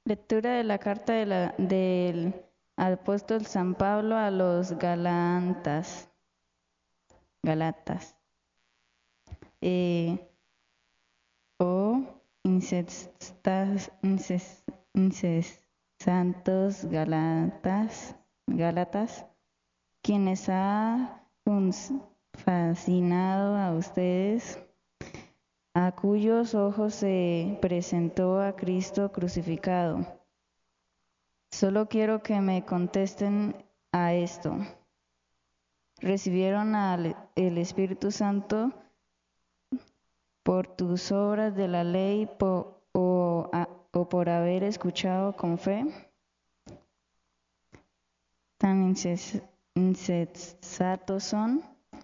Lectura de la carta del apóstol San Pablo a los Galatas. Oh incesantos Gálatas, quienes ha fascinado a ustedes, a cuyos ojos se presentó a Cristo crucificado. Solo quiero que me contesten a esto. ¿Recibieron el Espíritu Santo por tus obras de la ley o por haber escuchado con fe? Tan insensatos son,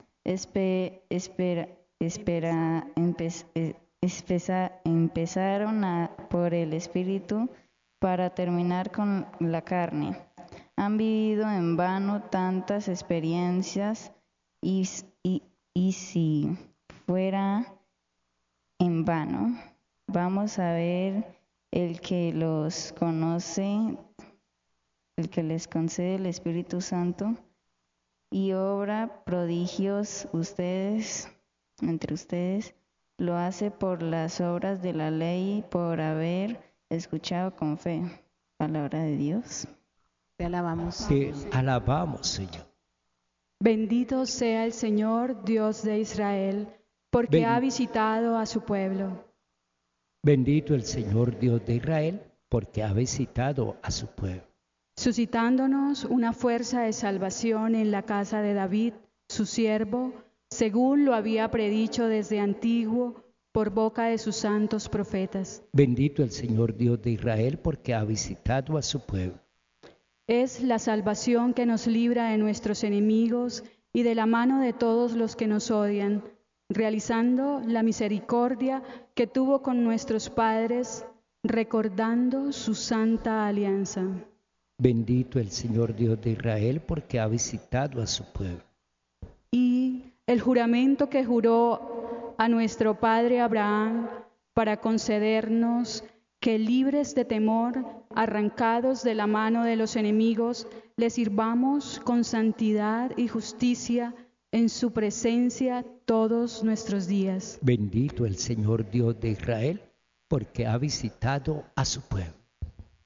empezaron por el Espíritu para terminar con la carne. Han vivido en vano tantas experiencias y si fuera en vano, vamos a ver el que los conoce, el que les concede el Espíritu Santo y obra prodigios entre ustedes, lo hace por las obras de la ley y por haber escuchado con fe. Palabra de Dios. Te alabamos. Te alabamos, Señor. Bendito sea el Señor, Dios de Israel, porque ha visitado a su pueblo. Bendito el Señor, Dios de Israel, porque ha visitado a su pueblo. Suscitándonos una fuerza de salvación en la casa de David, su siervo, según lo había predicho desde antiguo por boca de sus santos profetas. Bendito el Señor, Dios de Israel, porque ha visitado a su pueblo. Es la salvación que nos libra de nuestros enemigos y de la mano de todos los que nos odian, realizando la misericordia que tuvo con nuestros padres, recordando su santa alianza. Bendito el Señor Dios de Israel, porque ha visitado a su pueblo. Y el juramento que juró a nuestro padre Abraham para concedernos que libres de temor, arrancados de la mano de los enemigos, le sirvamos con santidad y justicia en su presencia todos nuestros días. Bendito el Señor Dios de Israel, porque ha visitado a su pueblo.